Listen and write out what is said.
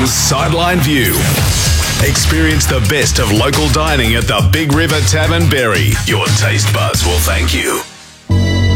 Bull's Sideline View. Experience the best of local dining at the Big River Tavern, Berry. Your taste buds will thank you.